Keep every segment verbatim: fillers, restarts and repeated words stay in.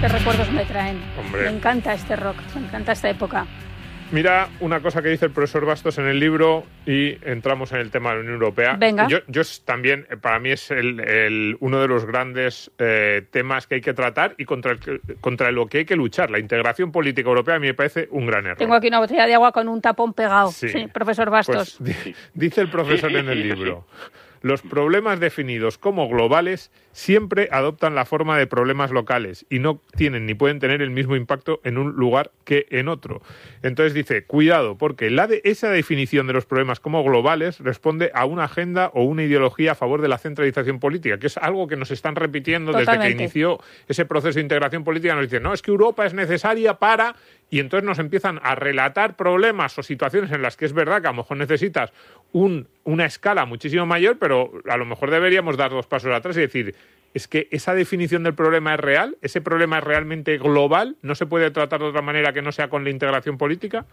qué recuerdos me traen. Hombre. Me encanta este rock, me encanta esta época. Mira una cosa que dice el profesor Bastos en el libro y entramos en el tema de la Unión Europea. Venga. Yo, yo también, para mí es el, el, uno de los grandes eh, temas que hay que tratar y contra, el, contra lo que hay que luchar. La integración política europea a mí me parece un gran error. Tengo aquí una botella de agua con un tapón pegado. Sí, sí profesor Bastos. Pues, di, dice el profesor en el libro... Los problemas definidos como globales siempre adoptan la forma de problemas locales y no tienen ni pueden tener el mismo impacto en un lugar que en otro. Entonces dice, cuidado, porque la de esa definición de los problemas como globales responde a una agenda o una ideología a favor de la centralización política, que es algo que nos están repitiendo Totalmente. desde que inició ese proceso de integración política. Nos dicen, no, es que Europa es necesaria para... Y entonces nos empiezan a relatar problemas o situaciones en las que es verdad que a lo mejor necesitas un, una escala muchísimo mayor, pero a lo mejor deberíamos dar dos pasos atrás y decir, es que esa definición del problema es real, ese problema es realmente global, no se puede tratar de otra manera que no sea con la integración política.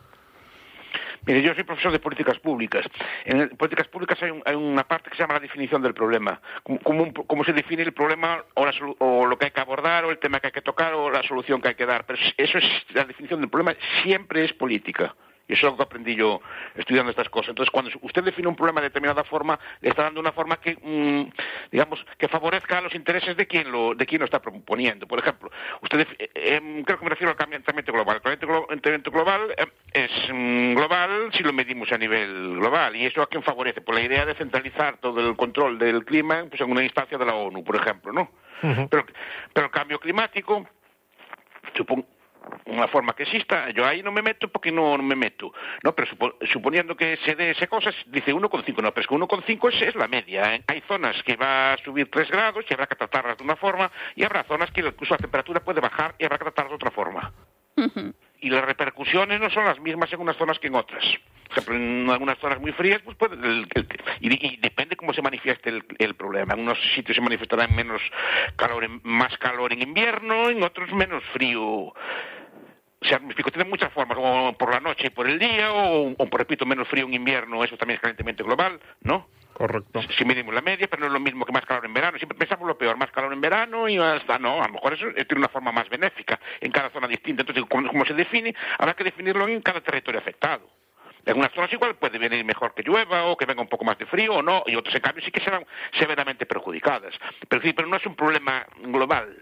Mire, yo soy profesor de políticas públicas. En políticas públicas hay, un, hay una parte que se llama la definición del problema. Cómo, cómo, cómo se define el problema o, la, o lo que hay que abordar o el tema que hay que tocar o la solución que hay que dar. Pero eso es, la definición del problema siempre es política. Y eso es lo que aprendí yo estudiando estas cosas. Entonces, cuando usted define un problema de determinada forma, le está dando una forma que, mmm, digamos, que favorezca a los intereses de quien lo, de quien lo está proponiendo. Por ejemplo, usted, eh, eh, creo que me refiero al calentamiento global. El calentamiento global eh, es mm, global si lo medimos a nivel global. ¿Y eso a quién favorece? Por la idea de centralizar todo el control del clima pues, en una instancia de la ONU, por ejemplo, ¿no? Uh-huh. Pero, pero el cambio climático, supongo, una forma que exista, yo ahí no me meto porque no, no me meto, no, pero supo, suponiendo que se dé ese cosas, dice uno coma cinco, no, pero es que uno coma cinco es, es la media, ¿eh? Hay zonas que va a subir tres grados y habrá que tratarlas de una forma, y habrá zonas que incluso la temperatura puede bajar y habrá que tratarlas de otra forma. Uh-huh. Y las repercusiones no son las mismas en unas zonas que en otras. Por ejemplo, en algunas zonas muy frías, pues puede, el, el, y, y depende cómo se manifieste el, el problema. En unos sitios se manifestará en menos calor, en, más calor en invierno, en otros menos frío. O sea, me explico, tiene muchas formas, o por la noche y por el día, o, o, repito, menos frío en invierno, eso también es calentamiento global, ¿no? Correcto. Si medimos la media, pero no es lo mismo que más calor en verano. Siempre pensamos lo peor, más calor en verano y hasta no, a lo mejor eso tiene una forma más benéfica en cada zona distinta. Entonces, ¿cómo, cómo se define? Habrá que definirlo en cada territorio afectado. En unas zonas igual puede venir mejor que llueva o que venga un poco más de frío o no, y otras en cambio sí que serán severamente perjudicadas. Pero sí, pero no es un problema global.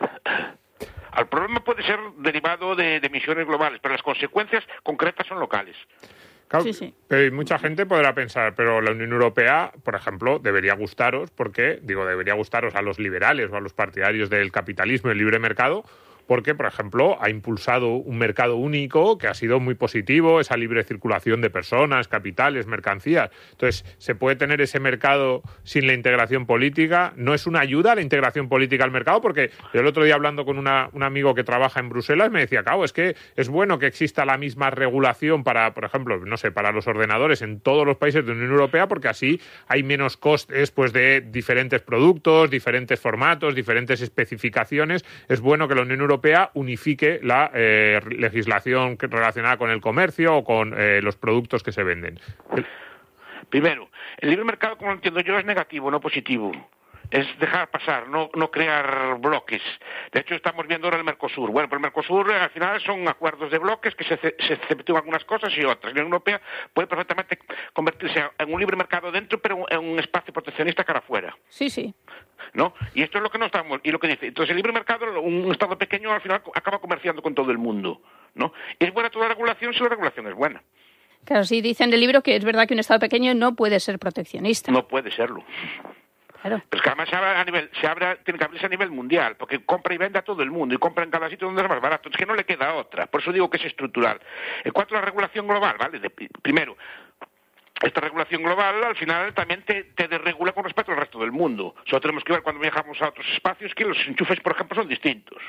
El problema puede ser derivado de, de emisiones globales, pero las consecuencias concretas son locales. Claro, sí, sí. Pero mucha gente podrá pensar, pero la Unión Europea, por ejemplo, debería gustaros, porque, digo, debería gustaros a los liberales o a los partidarios del capitalismo y el libre mercado, porque, por ejemplo, ha impulsado un mercado único que ha sido muy positivo, esa libre circulación de personas, capitales, mercancías. Entonces, ¿se puede tener ese mercado sin la integración política? ¿No es una ayuda a la integración política al mercado? Porque yo el otro día hablando con una, un amigo que trabaja en Bruselas me decía, claro, es que es bueno que exista la misma regulación para, por ejemplo, no sé, para los ordenadores en todos los países de la Unión Europea, porque así hay menos costes pues, de diferentes productos, diferentes formatos, diferentes especificaciones. Es bueno que la Unión Europea unifique la eh, legislación relacionada con el comercio o con eh, los productos que se venden. Primero, el libre mercado, como lo entiendo yo, es negativo, no positivo. Es dejar pasar, no, no crear bloques. De hecho, estamos viendo ahora el Mercosur. Bueno, pero el Mercosur al final son acuerdos de bloques que se, se exceptúan algunas cosas y otras. La Unión Europea puede perfectamente convertirse en un libre mercado dentro, pero en un espacio proteccionista cara afuera. Sí, sí. ¿No? Y esto es lo que no estamos, y lo que dice. Entonces, el libre mercado, un Estado pequeño, al final acaba comerciando con todo el mundo, ¿no? ¿Es buena toda la regulación si la regulación es buena? Claro, sí, dicen del libro que es verdad que un Estado pequeño no puede ser proteccionista. No puede serlo. Claro. Pero es que además se abre a nivel, se abre, tiene que abrirse a nivel mundial, porque compra y vende a todo el mundo, y compra en cada sitio donde es más barato. Es que no le queda otra. Por eso digo que es estructural. En cuanto a la regulación global, ¿vale? De, primero, esta regulación global al final también te, te desregula con respecto al resto del mundo. Solo tenemos que ver cuando viajamos a otros espacios que los enchufes, por ejemplo, son distintos.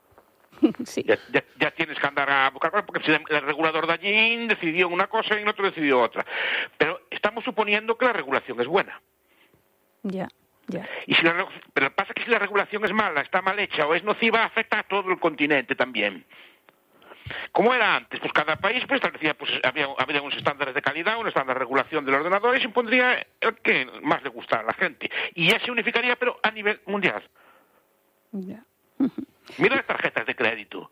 Sí. Ya, ya, ya tienes que andar a buscar, porque si el regulador de allí decidió una cosa y en otro decidió otra. Pero estamos suponiendo que la regulación es buena. Ya. Ya. Y si la, pero pasa que si la regulación es mala, está mal hecha o es nociva, afecta a todo el continente también. ¿Cómo era antes? Pues cada país pues establecía, pues había, había unos estándares de calidad, un estándar de regulación del ordenador y se impondría el que más le gustara a la gente. Y ya se unificaría, pero a nivel mundial. Ya. Mira las tarjetas de crédito.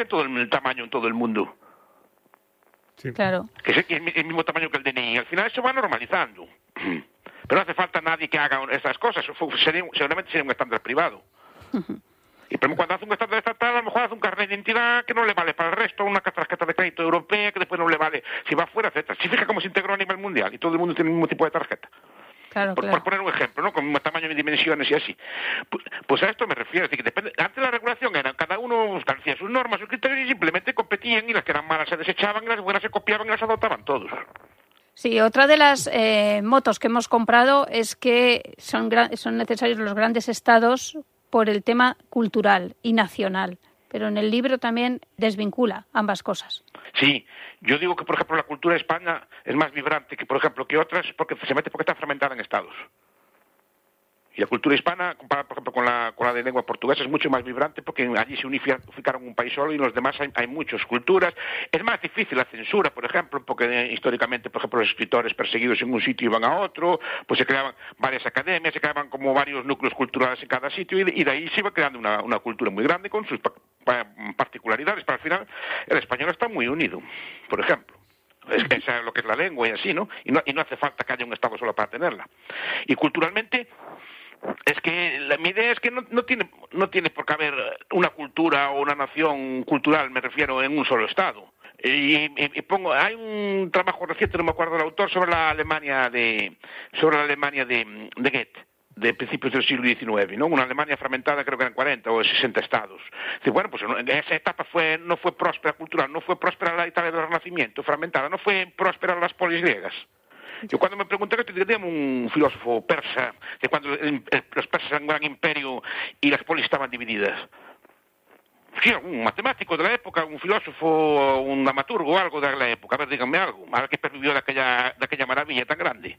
tiene todo el tamaño en todo el mundo. Sí. Claro. Que es el mismo tamaño que el D N I. Al final eso va normalizando. Pero no hace falta nadie que haga estas cosas. Sería, seguramente sería un estándar privado. Uh-huh. Y pero cuando hace un estándar estatal, a lo mejor hace un carnet de identidad que no le vale para el resto, una tarjeta de crédito europea que después no le vale si va fuera, etcétera. Si fija cómo se integró a nivel mundial y todo el mundo tiene el mismo tipo de tarjeta. Claro, por, claro. por poner un ejemplo, ¿no? Con el tamaño y dimensiones y así. Pues, pues a esto me refiero. Es decir, que depende, antes la regulación era cada uno establecía sus normas, sus criterios y simplemente competían y las que eran malas se desechaban y las buenas se copiaban y las adoptaban todos. Sí, otra de las eh, motos que hemos comprado es que son, gra- son necesarios los grandes estados por el tema cultural y nacional. Pero en el libro también desvincula ambas cosas. Sí, yo digo que, por ejemplo, la cultura de España es más vibrante que, por ejemplo, que otras, porque se mete porque está fragmentada en estados. Y la cultura hispana, comparada, por ejemplo, con la, con la de lengua portuguesa, es mucho más vibrante porque allí se unificaron un país solo y en los demás hay, hay muchas culturas. Es más difícil la censura, por ejemplo, porque eh, históricamente, por ejemplo, los escritores perseguidos en un sitio iban a otro, pues se creaban varias academias, se creaban como varios núcleos culturales en cada sitio y de, y de ahí se iba creando una, una cultura muy grande con sus pa- pa- particularidades. Pero al final, el español está muy unido, por ejemplo. Es que esa es lo que es la lengua y así, ¿no? Y no, y no hace falta que haya un Estado solo para tenerla. Y culturalmente, es que la, mi idea es que no, no tiene no tiene por qué haber una cultura o una nación cultural, me refiero, en un solo Estado. Y, y, y pongo, hay un trabajo reciente, no me acuerdo del autor, sobre la Alemania de sobre la Alemania de, de Goethe, de principios del siglo diecinueve, ¿no? Una Alemania fragmentada, creo que eran cuarenta o sesenta estados. Dice, bueno, pues en esa etapa fue no fue próspera cultural, no fue próspera la Italia del Renacimiento, fragmentada, no fue próspera las polis griegas. Yo cuando me pregunté esto, tenía un filósofo persa, de cuando el, el, los persas eran un gran imperio y las polis estaban divididas. Sí, un matemático de la época, un filósofo, un dramaturgo, algo de la época. A ver, díganme algo, a ver qué pervivió de aquella, de aquella maravilla tan grande.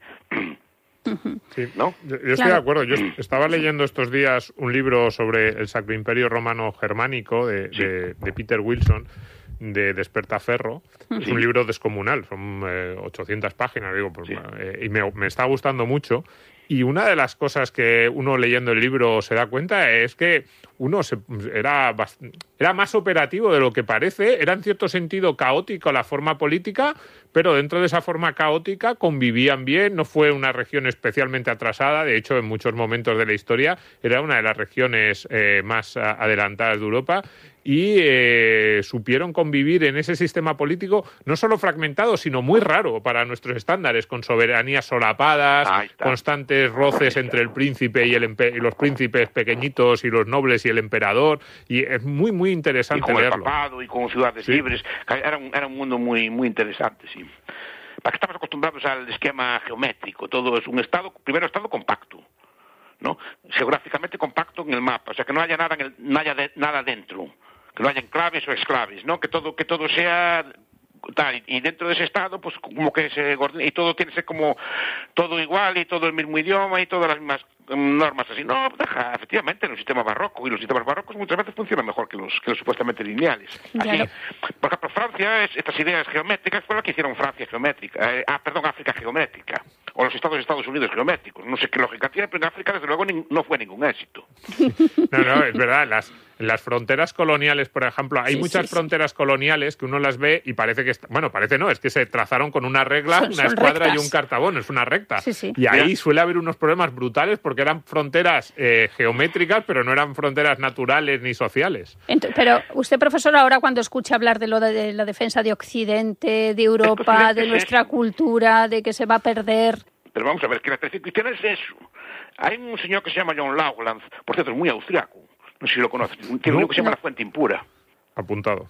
Sí, ¿no? Yo, yo estoy claro. de acuerdo. Yo estaba leyendo estos días un libro sobre el Sacro Imperio Romano Germánico de, sí. de, de Peter Wilson, de Despertaferro. Sí. Es un libro descomunal, son eh, ochocientas páginas, digo, pues, sí. eh, y me, me está gustando mucho. Y una de las cosas que uno leyendo el libro se da cuenta es que uno se, era, era más operativo de lo que parece, era en cierto sentido caótico la forma política, pero dentro de esa forma caótica convivían bien, no fue una región especialmente atrasada, de hecho en muchos momentos de la historia era una de las regiones eh, más adelantadas de Europa, y eh, supieron convivir en ese sistema político no solo fragmentado, sino muy raro para nuestros estándares, con soberanías solapadas, constantes roces entre el príncipe y, el empe- y los príncipes pequeñitos y los nobles y el emperador, y es muy, muy interesante y con leerlo. El papado y con ciudades sí. libres, era un, era un mundo muy, muy interesante, sí. Para que estamos acostumbrados al esquema geométrico, todo es un estado, primero estado compacto, ¿no? Geográficamente compacto en el mapa, o sea que no haya nada, en el, no haya de, nada dentro, que no haya enclaves o exclaves, ¿no? Que todo, que todo sea tal, y dentro de ese estado, pues como que se y todo tiene que ser como todo igual y todo el mismo idioma y todas las mismas normas así. No, deja, efectivamente, en un sistema barroco, y los sistemas barrocos muchas veces funcionan mejor que los que los supuestamente lineales. Así, claro. Por ejemplo, Francia, es, estas ideas geométricas fueron las que hicieron Francia geométrica, eh, ah, perdón, África geométrica, o los estados de Estados Unidos geométricos. No sé qué lógica tiene, pero en África, desde luego, ni, no fue ningún éxito. No, no, es verdad, las las fronteras coloniales, por ejemplo, hay sí, muchas sí, fronteras sí. coloniales que uno las ve y parece que, está, bueno, parece no, es que se trazaron con una regla, son, una son escuadra rectas. Y un cartabón, es una recta. Sí, sí. Y ahí suele haber unos problemas brutales porque eran fronteras eh, geométricas, pero no eran fronteras naturales ni sociales. Entonces, pero usted, profesor, ahora cuando escucha hablar de lo de, de la defensa de Occidente, de Europa, de nuestra es... cultura, de que se va a perder... Pero vamos a ver, que la tradición cristiana es eso. Hay un señor que se llama John Lauchland, por cierto, es muy austriaco. No sé si lo conoces. Tiene un libro que se llama La Fuente Impura. Apuntado.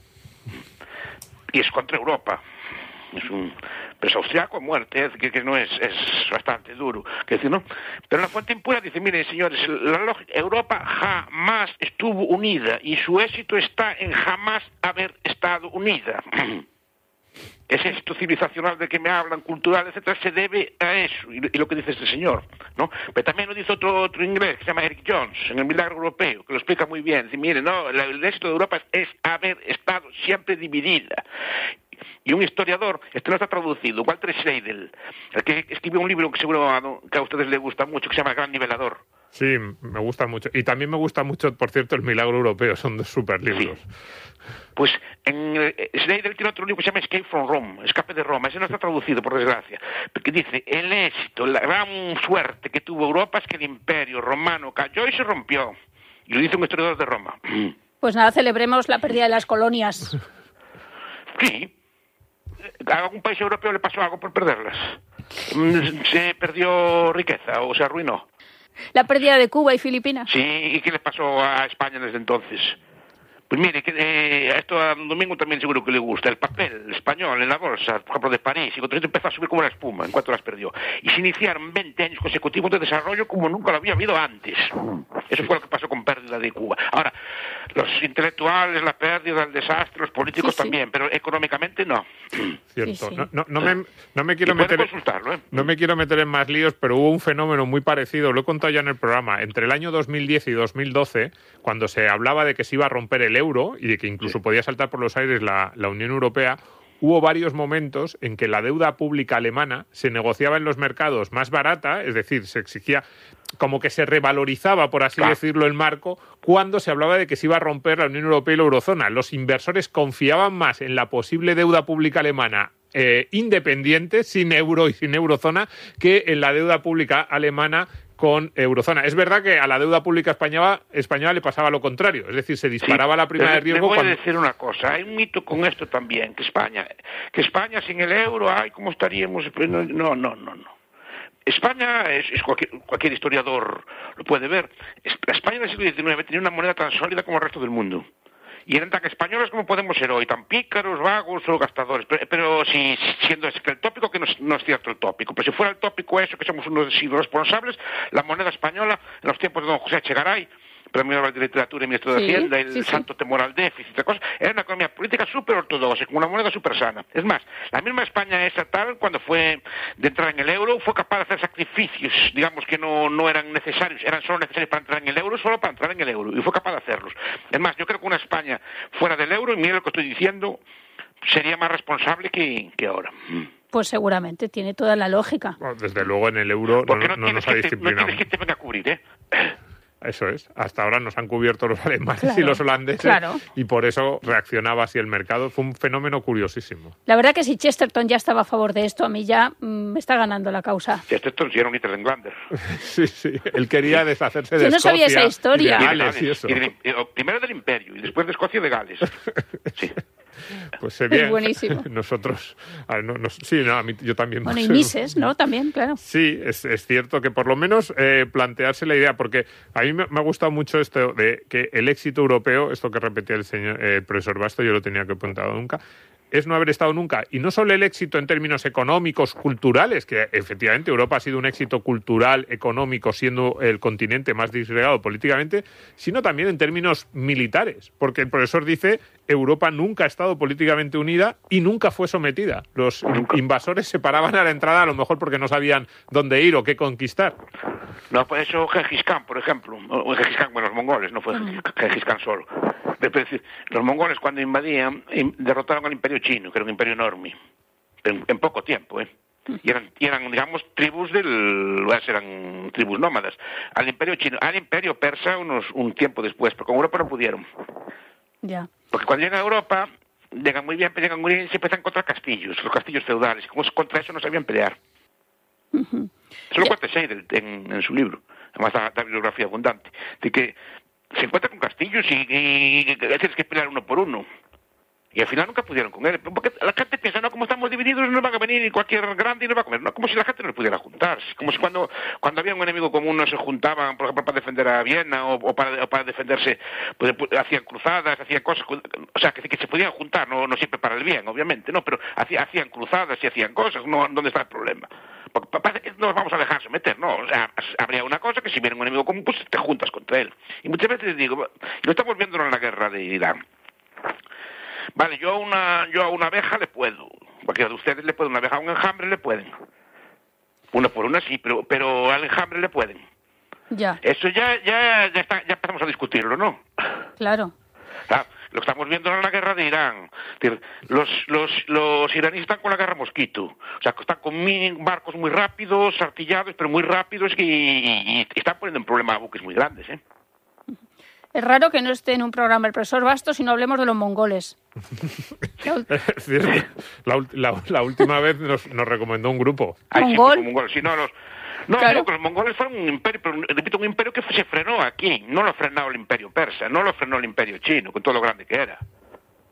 Y es contra Europa. Es un... Pero es austriaco a muerte, ¿eh? que, que no es, es bastante duro. Que decir, ¿no? Pero La Fuente Impura dice, miren, señores, la lógica, Europa jamás estuvo unida y su éxito está en jamás haber estado unida. Ese éxito civilizacional del que me hablan, cultural, etcétera, se debe a eso, y, y lo que dice este señor, ¿no? Pero también lo dice otro, otro inglés, que se llama Eric Jones, en El Milagro Europeo, que lo explica muy bien. Dice, mire, no, el, el éxito de Europa es, es haber estado siempre dividida. Y un historiador, este no está traducido, Walter Scheidel, el que escribió un libro que seguro que a ustedes les gusta mucho, que se llama El Gran Nivelador. Sí, me gusta mucho. Y también me gusta mucho, por cierto, El Milagro Europeo, son dos super libros. Sí. Pues en Snyder tiene otro libro que se llama Escape from Rome, Escape de Roma. Ese no está traducido, por desgracia. Porque dice, el éxito, la gran suerte que tuvo Europa es que el imperio romano cayó y se rompió. Y lo dice un historiador de Roma. Pues nada, celebremos la pérdida de las colonias. Sí. ¿A algún país europeo le pasó algo por perderlas? ¿Se perdió riqueza o se arruinó? La pérdida de Cuba y Filipinas. Sí, ¿y qué le pasó a España desde entonces? Pues mire, que, eh, esto a don Domingo también seguro que le gusta. El papel español en la bolsa, por ejemplo, de París, y cuando empezó a subir como la espuma en cuanto las perdió. Y se iniciaron veinte años consecutivos de desarrollo como nunca lo había habido antes. Eso fue lo que pasó con pérdida de Cuba. Ahora, los intelectuales, la pérdida, el desastre, los políticos sí, sí. también, pero económicamente no. Cierto. Sí, sí. No, no, no, me, no me quiero y meter consultarlo, ¿eh? No me quiero meter en más líos, pero hubo un fenómeno muy parecido, lo he contado ya en el programa, entre el año dos mil diez y dos mil doce, cuando se hablaba de que se iba a romper el euro y de que incluso sí. podía saltar por los aires la, la Unión Europea. Hubo varios momentos en que la deuda pública alemana se negociaba en los mercados más barata, es decir, se exigía como que se revalorizaba, por así claro. decirlo, el marco, cuando se hablaba de que se iba a romper la Unión Europea y la eurozona. Los inversores confiaban más en la posible deuda pública alemana eh, independiente, sin euro y sin eurozona, que en la deuda pública alemana con eurozona. Es verdad que a la deuda pública española, española le pasaba lo contrario, es decir, se disparaba sí, la prima de riesgo. Le voy cuando... a decir una cosa, hay un mito con esto también, que España, que España sin el euro, ay, ¿cómo estaríamos? No, no, no, no. España, es, es cualquier, cualquier historiador lo puede ver, España en el siglo diecinueve tenía una moneda tan sólida como el resto del mundo. Y eran tan españoles como podemos ser hoy, tan pícaros, vagos o gastadores. Pero, pero si siendo es que el tópico, que no es, no es cierto el tópico, pero si fuera el tópico eso, que somos unos responsables, la moneda española, en los tiempos de don José Echegaray, Premio Nobel de Literatura y Ministro de sí, Hacienda, el sí, santo sí. temor al déficit, de cosas, era una economía política súper ortodoxa, con una moneda súper sana. Es más, la misma España estatal, cuando fue de entrar en el euro, fue capaz de hacer sacrificios, digamos, que no, no eran necesarios, eran solo necesarios para entrar en el euro, solo para entrar en el euro, y fue capaz de hacerlos. Es más, yo creo que una España fuera del euro, y mire lo que estoy diciendo, sería más responsable que, que ahora. Pues seguramente, tiene toda la lógica. Bueno, desde luego en el euro Porque no, no, no nos ha disciplinado. No tienes que te venga a cubrir, ¿eh? Eso es. Hasta ahora nos han cubierto los alemanes claro, y los holandeses claro. y por eso reaccionaba así el mercado. Fue un fenómeno curiosísimo. La verdad que si Chesterton ya estaba a favor de esto, a mí ya mm, me está ganando la causa. Chesterton sí era un Englander. sí, sí. Él quería deshacerse de Yo no Escocia. Yo no sabía esa historia. Y de Gales y eso. Y de, primero del Imperio y después de Escocia y de Gales. Sí. Pues sé bien. Es buenísimo. Nosotros, a ver, no, no, sí, no, a mí, yo también. Bueno, y Mises, ¿no? También, claro. Sí, es, es cierto que por lo menos eh, plantearse la idea, porque a mí me, me ha gustado mucho esto de que el éxito europeo, esto que repetía el señor eh, el profesor Basto, yo lo tenía que apuntado nunca, es no haber estado nunca, y no solo el éxito en términos económicos, culturales, que efectivamente Europa ha sido un éxito cultural, económico, siendo el continente más disgregado políticamente, sino también en términos militares, porque el profesor dice, Europa nunca ha estado políticamente unida y nunca fue sometida. Los nunca. invasores se paraban a la entrada, a lo mejor porque no sabían dónde ir o qué conquistar. No, pues eso Gengis Khan, por ejemplo, o Gengis Khan, bueno, los mongoles, no fue Gengis Khan solo. Es decir, los mongoles cuando invadían, derrotaron al imperio chino, que era un imperio enorme, en, en poco tiempo, ¿eh? Y eran, y eran, digamos, tribus del... eran tribus nómadas. Al imperio chino, al imperio persa unos un tiempo después, pero con Europa no pudieron. Ya. Porque cuando llegan a Europa, llegan muy bien, llegan muy bien y se empiezan contra castillos, los castillos feudales. Como contra eso no sabían pelear. Uh-huh. Eso lo cuenta Seidel en, en su libro, además da, da bibliografía abundante, de que se encuentran con castillos y, y, y tienes que pelear uno por uno. Y al final nunca pudieron con él. Porque la gente piensa, no, como estamos divididos, no van a venir cualquier grande y nos va a comer. No, como si la gente no pudiera juntarse. Como si cuando, cuando había un enemigo común no se juntaban, por ejemplo, para defender a Viena o, o, para, o para defenderse, pues, hacían cruzadas, hacían cosas. O sea, que, que se podían juntar, no, no siempre para el bien, obviamente, no, pero hacían, hacían cruzadas y hacían cosas. No, ¿dónde está el problema? Porque parece que no nos vamos a dejar someter, no. O sea, habría una cosa que si viene un enemigo común, pues te juntas contra él. Y muchas veces digo, lo estamos viendo en la guerra de Irán. Vale, yo a una, yo a una abeja le puedo. Cualquiera de ustedes le puede, una abeja a un enjambre le pueden. Una por una sí, pero, pero al enjambre le pueden. Ya. Eso ya, ya, ya, está, ya empezamos a discutirlo, ¿no? Claro. Ah, lo estamos viendo en la guerra de Irán. Los, los, los iraníes están con la guerra mosquito. O sea, están con barcos muy rápidos, artillados, pero muy rápidos y, y, y están poniendo en problema a buques muy grandes, ¿eh? Es raro que no esté en un programa el profesor Bastos y no hablemos de los mongoles. Es cierto. La, la, la última vez nos, nos recomendó un grupo. Ay, ¿Mongol? Sí, mongol. Sí, no, los, no, Claro. digo que los mongoles fueron un imperio, pero repito, un imperio que se frenó aquí. No lo ha frenado el imperio persa, no lo frenó el imperio chino, con todo lo grande que era.